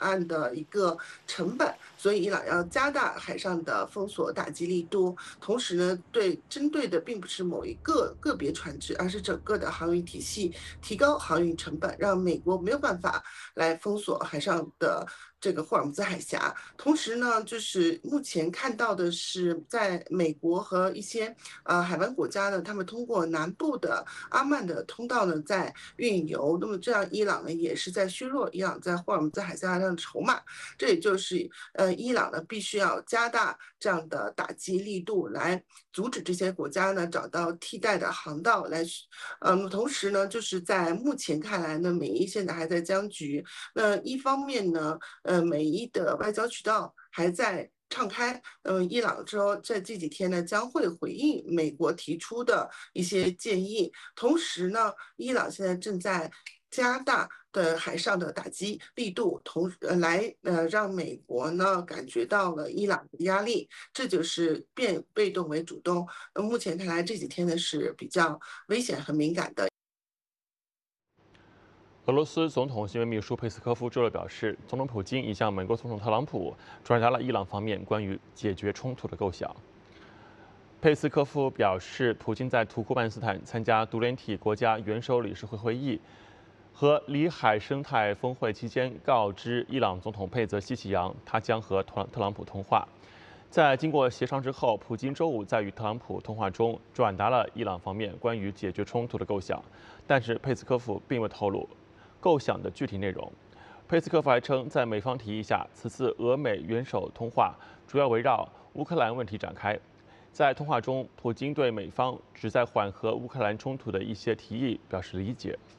案的一个成本，所以伊朗要加大海上的封锁打击力度。同时呢，针对的并不是某一个别船只，而是整个的航运体系，提高航运成本，让美国没有办法来封锁海上的这个霍尔木兹海峡。同时呢，就是目前看到的是，在美国和一些海湾国家呢，他们通过南部的阿曼的通道呢在运油，那么这样伊朗呢也是在削弱伊朗在霍尔木兹海峡上的筹码。这也就是伊朗呢必须要加大这样的打击力度，来阻止这些国家呢找到替代的航道来。同时呢，就是在目前看来呢，美伊现在还在僵局。那一方面呢，美伊的外交渠道还在敞开。伊朗说在这几天呢将会回应美国提出的一些建议。同时呢，伊朗现在正在加大的海上的打击力度，让美国呢感觉到了伊朗的压力，这就是变被动为主动。目前看来这几天呢是比较危险和敏感的。 俄罗斯总统新闻秘书佩斯科夫周六表示，总统普京已向美国总统特朗普转达了伊朗方面关于解决冲突的构想。佩斯科夫表示，普京在土库曼斯坦参加独联体国家元首理事会会议和里海生态峰会期间，告知伊朗总统佩泽西奇扬，他将和特朗普通话。在经过协商之后，普京周五在与特朗普通话中转达了伊朗方面关于解决冲突的构想，但是佩斯科夫并未透露构想的具体内容。佩斯科夫还称，在美方提议下，此次俄美元首通话主要围绕乌克兰问题展开。在通话中，普京对美方旨在缓和乌克兰冲突的一些提议表示理解。